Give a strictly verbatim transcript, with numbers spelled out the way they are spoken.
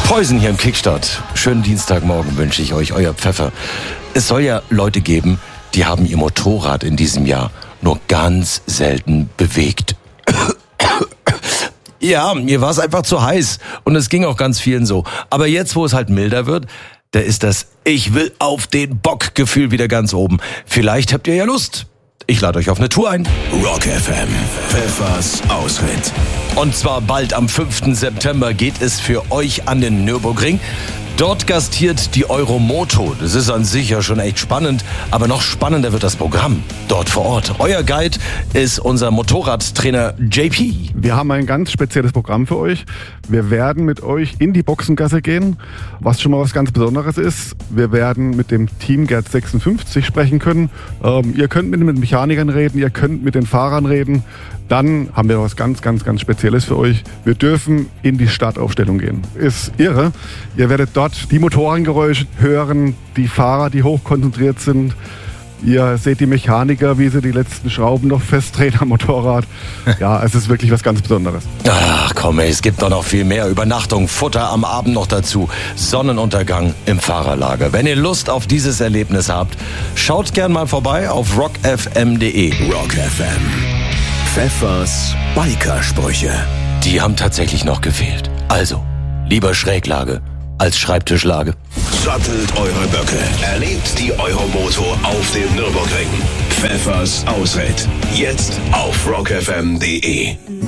Preußen hier im Kickstart. Schönen Dienstagmorgen wünsche ich euch, euer Pfeffer. Es soll ja Leute geben, die haben ihr Motorrad in diesem Jahr nur ganz selten bewegt. Ja, mir war es einfach zu heiß und es ging auch ganz vielen so. Aber jetzt, wo es halt milder wird, da ist das Ich will auf den Bock-Gefühl wieder ganz oben. Vielleicht habt ihr ja Lust. Ich lade euch auf eine Tour ein. Rock F M, Pfeffers Ausritt. Und zwar bald am fünften September geht es für euch an den Nürburgring. Dort gastiert die Euromoto. Das ist an sich ja schon echt spannend, aber noch spannender wird das Programm dort vor Ort. Euer Guide ist unser Motorradtrainer J P. Wir haben ein ganz spezielles Programm für euch. Wir werden mit euch in die Boxengasse gehen, was schon mal was ganz Besonderes ist. Wir werden mit dem Team Gerd sechsundfünfzig sprechen können. Ähm, ihr könnt mit den Mechanikern reden, ihr könnt mit den Fahrern reden. Dann haben wir was ganz, ganz, ganz Spezielles für euch. Wir dürfen in die Startaufstellung gehen. Ist irre. Ihr werdet dort die Motorengeräusche hören, die Fahrer, die hochkonzentriert sind. Ihr seht die Mechaniker, wie sie die letzten Schrauben noch festdrehen am Motorrad. Ja, es ist wirklich was ganz Besonderes. Ach komm, ey, es gibt doch noch viel mehr. Übernachtung, Futter am Abend noch dazu. Sonnenuntergang im Fahrerlager. Wenn ihr Lust auf dieses Erlebnis habt, schaut gern mal vorbei auf rock f m punkt d e. Rock F M. Pfeffers Bikersprüche. Die haben tatsächlich noch gefehlt. Also, lieber Schräglage als Schreibtischlage. Sattelt eure Böcke. Erlebt die Euromoto auf dem Nürburgring. Pfeffers Ausritt. Jetzt auf rock f m punkt d e.